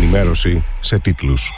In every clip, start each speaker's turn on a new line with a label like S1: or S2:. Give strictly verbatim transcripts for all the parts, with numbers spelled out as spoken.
S1: ενημέρωση σε τίτλους.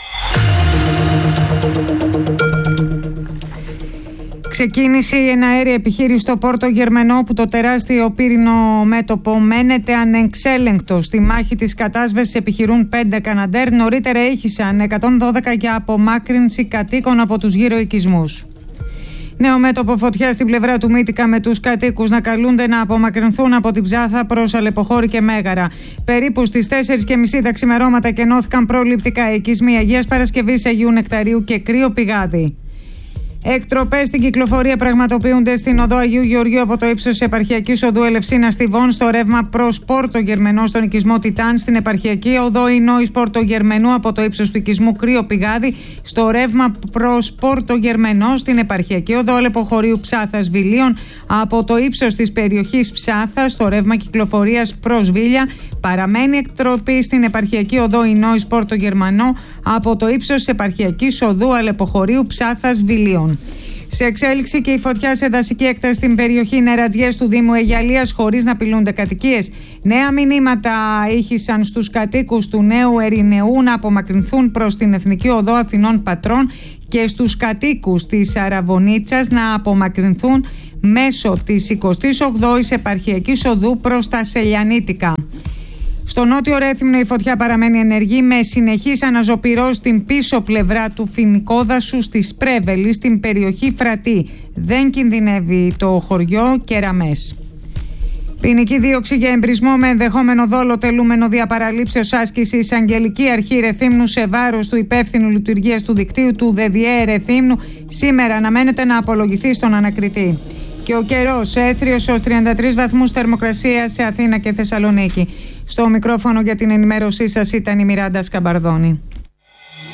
S2: Ξεκίνησε η εναέρια επιχείρηση στο Πόρτο Γερμενό, που το τεράστιο πύρινο μέτωπο μένεται ανεξέλεγκτο. Στη μάχη της κατάσβεσης επιχειρούν πέντε Καναντέρ. Νωρίτερα ήχησαν εκατόν δώδεκα για απομάκρυνση κατοίκων από τους γύρω οικισμούς. Νέο μέτωπο φωτιά στην πλευρά του Μύτικα, με τους κατοίκους να καλούνται να απομακρυνθούν από την Ψάθα προς Αλεποχώρη και Μέγαρα. Περίπου στις τέσσερις και μισή τα ξημερώματα κενώθηκαν προληπτικά οικισμοί Αγίας Παρασκευής, Αγίου Νεκταρίου και Κρύο Πηγάδι. Εκτροπές στην κυκλοφορία πραγματοποιούνται στην οδό Αγίου Γεωργίου από το ύψος της επαρχιακής οδού Ελευσίνα Στιβών στο ρεύμα προς Πόρτο Γερμενό στον οικισμό Τιτάν, στην επαρχιακή οδό Ινόης Πόρτο Γερμενού από το ύψος του οικισμού Κρύο Πηγάδι στο ρεύμα προς Πόρτο Γερμενό, στην επαρχιακή οδό Αλεποχωρίου Ψάθας Βιλίων από το ύψος της περιοχής Ψάθα στο ρεύμα κυκλοφορίας προς Βίλια. Παραμένει εκτροπή στην επαρχιακή οδό Ινόης Πόρτο Γερμανό από το ύψος της επαρχιακής οδού Αλεποχωρίου Ψάθας Βιλίων. Σε εξέλιξη και η φωτιά σε δασική έκταση στην περιοχή Νερατζιές του Δήμου Αιγιαλίας, χωρίς να απειλούνται κατοικίες. Νέα μηνύματα ήχησαν στους κατοίκους του Νέου Ερηνεού να απομακρυνθούν προς την Εθνική Οδό Αθηνών Πατρών και στους κατοίκους της Αραβωνίτσας να απομακρυνθούν μέσω της εικοστής ογδόης επαρχιακής οδού προς τα Σελιανίτικα. Στο νότιο Ρέθυμνο η φωτιά παραμένει ενεργή, με συνεχείς αναζωπυρώσεις στην πίσω πλευρά του Φοινικόδασου, στη Σπρέβελη, στην περιοχή Φρατή. Δεν κινδυνεύει το χωριό Κεραμές. Ποινική δίωξη για εμπρισμό με ενδεχόμενο δόλο τελούμενο διαπαραλήψεως άσκησης Αγγελική Αρχή Ρεθύμνου σε βάρος του υπεύθυνου λειτουργίας του δικτύου του ΔΕΔΙΕ Ρεθύμνου σήμερα αναμένεται να απολογηθεί στον ανακριτή. Και ο καιρός έθριος ως τριάντα τρεις βαθμούς θερμοκρασία σε Αθήνα και Θεσσαλονίκη. Στο μικρόφωνο για την ενημέρωσή σας ήταν η Μιράντα Σκαμπαρδόνη.